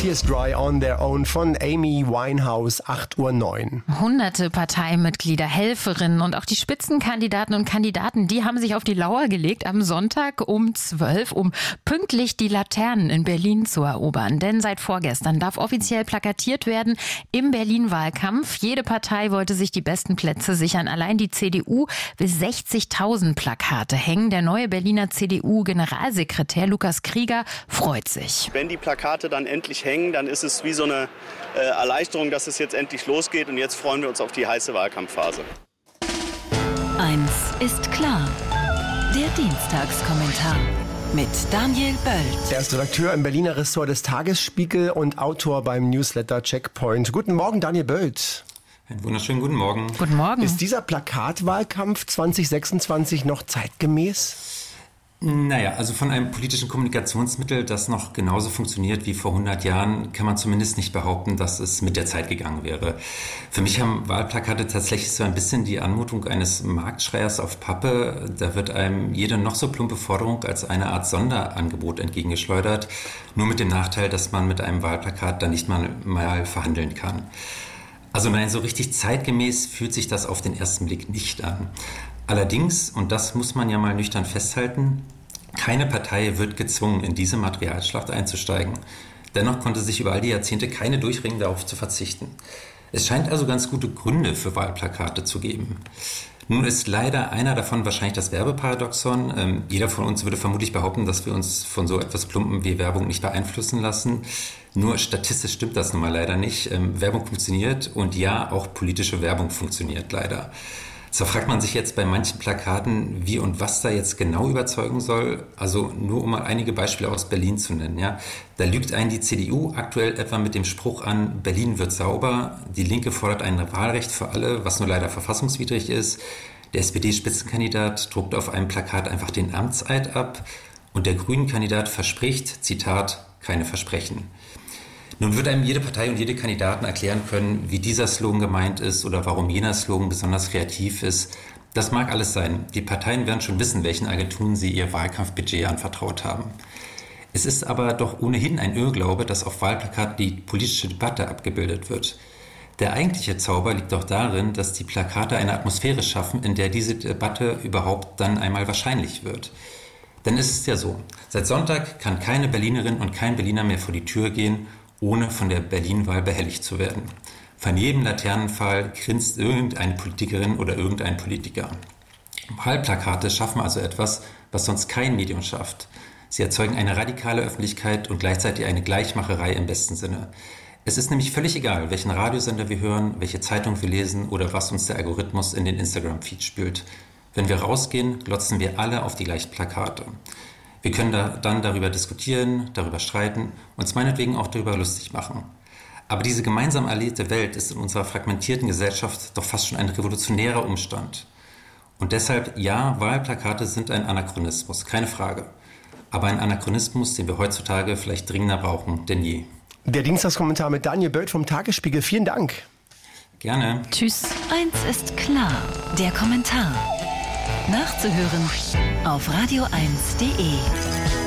Tears Dry on Their Own von Amy Winehouse, 8:09 Uhr. Hunderte Parteimitglieder, Helferinnen und auch die Spitzenkandidaten und Kandidaten, die haben sich auf die Lauer gelegt, am Sonntag um 12 Uhr, um pünktlich die Laternen in Berlin zu erobern. Denn seit vorgestern darf offiziell plakatiert werden im Berlin-Wahlkampf. Jede Partei wollte sich die besten Plätze sichern. Allein die CDU will 60.000 Plakate hängen. Der neue Berliner CDU-Generalsekretär Lukas Krieger freut sich. Wenn die Plakate dann endlich hängen, dann ist es wie so eine Erleichterung, dass es jetzt endlich losgeht. Und jetzt freuen wir uns auf die heiße Wahlkampfphase. Eins ist klar. Der Dienstagskommentar mit Daniel Böld. Er ist Redakteur im Berliner Ressort des Tagesspiegel und Autor beim Newsletter Checkpoint. Guten Morgen, Daniel Böld. Einen wunderschönen guten Morgen. Guten Morgen. Ist dieser Plakatwahlkampf 2026 noch zeitgemäß? Naja, also von einem politischen Kommunikationsmittel, das noch genauso funktioniert wie vor 100 Jahren, kann man zumindest nicht behaupten, dass es mit der Zeit gegangen wäre. Für mich haben Wahlplakate tatsächlich so ein bisschen die Anmutung eines Marktschreiers auf Pappe. Da wird einem jede noch so plumpe Forderung als eine Art Sonderangebot entgegengeschleudert, nur mit dem Nachteil, dass man mit einem Wahlplakat dann nicht mal verhandeln kann. Also nein, so richtig zeitgemäß fühlt sich das auf den ersten Blick nicht an. Allerdings, und das muss man ja mal nüchtern festhalten, keine Partei wird gezwungen, in diese Materialschlacht einzusteigen. Dennoch konnte sich über all die Jahrzehnte keine durchringen, darauf zu verzichten. Es scheint also ganz gute Gründe für Wahlplakate zu geben. Nun ist leider einer davon wahrscheinlich das Werbeparadoxon. Jeder von uns würde vermutlich behaupten, dass wir uns von so etwas Plumpen wie Werbung nicht beeinflussen lassen. Nur statistisch stimmt das nun mal leider nicht. Werbung funktioniert und ja, auch politische Werbung funktioniert leider. So fragt man sich jetzt bei manchen Plakaten, wie und was da jetzt genau überzeugen soll. Also nur um mal einige Beispiele aus Berlin zu nennen. Ja. Da lügt einen die CDU aktuell etwa mit dem Spruch an, Berlin wird sauber. Die Linke fordert ein Wahlrecht für alle, was nur leider verfassungswidrig ist. Der SPD-Spitzenkandidat druckt auf einem Plakat einfach den Amtseid ab. Und der Grünen-Kandidat verspricht, Zitat, keine Versprechen. Nun wird einem jede Partei und jede Kandidaten erklären können, wie dieser Slogan gemeint ist oder warum jener Slogan besonders kreativ ist. Das mag alles sein. Die Parteien werden schon wissen, welchen Agenturen sie ihr Wahlkampfbudget anvertraut haben. Es ist aber doch ohnehin ein Irrglaube, dass auf Wahlplakaten die politische Debatte abgebildet wird. Der eigentliche Zauber liegt doch darin, dass die Plakate eine Atmosphäre schaffen, in der diese Debatte überhaupt dann einmal wahrscheinlich wird. Denn es ist ja so, seit Sonntag kann keine Berlinerin und kein Berliner mehr vor die Tür gehen, ohne von der Berlin-Wahl behelligt zu werden. Von jedem Laternenpfahl grinst irgendeine Politikerin oder irgendein Politiker. Wahlplakate schaffen also etwas, was sonst kein Medium schafft. Sie erzeugen eine radikale Öffentlichkeit und gleichzeitig eine Gleichmacherei im besten Sinne. Es ist nämlich völlig egal, welchen Radiosender wir hören, welche Zeitung wir lesen oder was uns der Algorithmus in den Instagram-Feed spült. Wenn wir rausgehen, glotzen wir alle auf die gleichen Plakate. Wir können dann darüber diskutieren, darüber streiten, uns meinetwegen auch darüber lustig machen. Aber diese gemeinsam erlebte Welt ist in unserer fragmentierten Gesellschaft doch fast schon ein revolutionärer Umstand. Und deshalb, ja, Wahlplakate sind ein Anachronismus, keine Frage. Aber ein Anachronismus, den wir heutzutage vielleicht dringender brauchen denn je. Der Dienstagskommentar mit Daniel Böld vom Tagesspiegel. Vielen Dank. Gerne. Tschüss. Eins ist klar. Der Kommentar. Nachzuhören auf radio1.de.